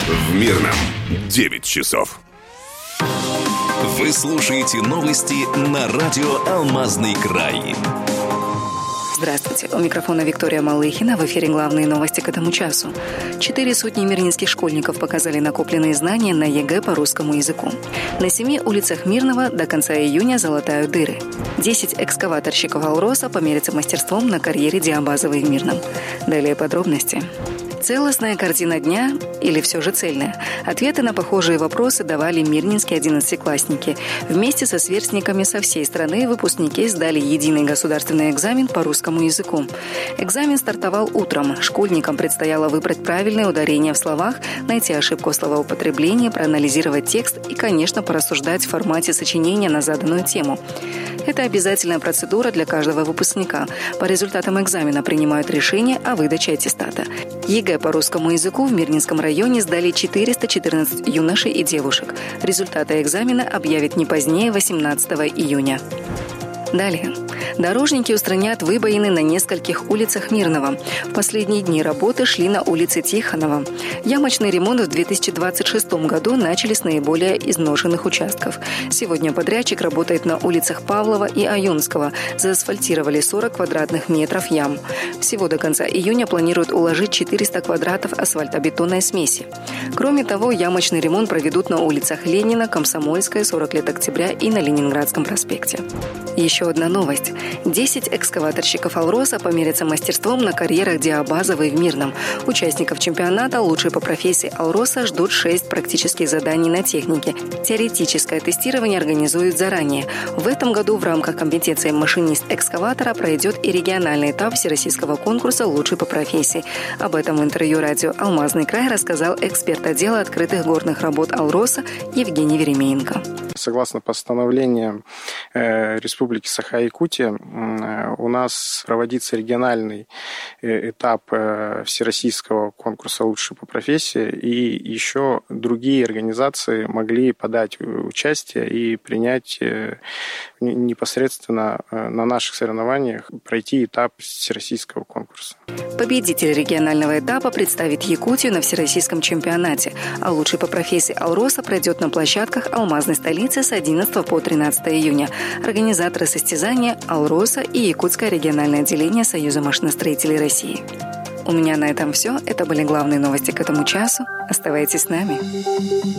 В Мирном 9 часов. Вы слушаете новости на радио «Алмазный край». Здравствуйте. У микрофона Виктория Малыхина. В эфире главные новости к этому часу. 400 мирнинских школьников показали накопленные знания на ЕГЭ по русскому языку. На 7 улицах Мирного до конца июня залатают дыры. 10 экскаваторщиков «Алроса» померятся мастерством на карьере Диабазовой в Мирном. Далее подробности. Целостная картина дня или все же цельная? Ответы на похожие вопросы давали мирнинские 11-классники. Вместе со сверстниками со всей страны выпускники сдали единый государственный экзамен по русскому языку. Экзамен стартовал утром. Школьникам предстояло выбрать правильное ударение в словах, найти ошибку в словоупотреблении, проанализировать текст и, конечно, порассуждать в формате сочинения на заданную тему. Это обязательная процедура для каждого выпускника. По результатам экзамена принимают решение о выдаче аттестата. ЕГЭ по русскому языку в Мирнинском районе сдали 414 юношей и девушек. Результаты экзамена объявят не позднее 18 июня. Далее. Дорожники устранят выбоины на нескольких улицах Мирного. В последние дни работы шли на улице Тихонова. Ямочный ремонт в 2026 году начали с наиболее изношенных участков. Сегодня подрядчик работает на улицах Павлова и Аюнского. Заасфальтировали 40 квадратных метров ям. Всего до конца июня планируют уложить 400 квадратов асфальтобетонной смеси. Кроме того, ямочный ремонт проведут на улицах Ленина, Комсомольская, 40 лет октября и на Ленинградском проспекте. Еще одна новость. 10 экскаваторщиков «Алроса» померятся мастерством на карьерах Диабазовой в Мирном. Участников чемпионата «Лучшие по профессии Алроса» ждут 6 практических заданий на технике. Теоретическое тестирование организуют заранее. В этом году в рамках компетенции машинист-экскаватора пройдет и региональный этап всероссийского конкурса «Лучший по профессии». Об этом в интервью радио «Алмазный край» рассказал эксперт отдела открытых горных работ «Алроса» Евгений Веремеенко. Согласно постановлениям Республики Саха-Якутия, у нас проводится региональный этап всероссийского конкурса «Лучший по профессии», и еще другие организации могли подать участие и принять непосредственно на наших соревнованиях, пройти этап всероссийского конкурса. Победитель регионального этапа представит Якутию на всероссийском чемпионате, а «Лучший по профессии Алроса» пройдет на площадках Алмазной столицы с 11 по 13 июня. Организаторы состязания «Алроса» и Якутское региональное отделение Союза машиностроителей России. У меня на этом все. Это были главные новости к этому часу. Оставайтесь с нами.